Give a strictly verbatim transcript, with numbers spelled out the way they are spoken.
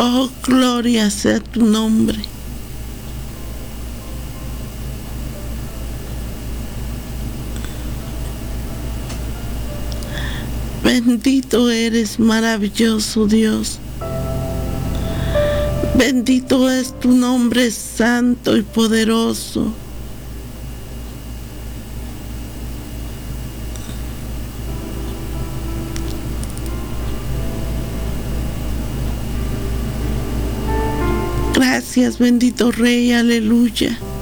Oh, gloria sea tu nombre. Bendito eres, maravilloso Dios. Bendito es tu nombre santo y poderoso. Gracias, bendito Rey, aleluya.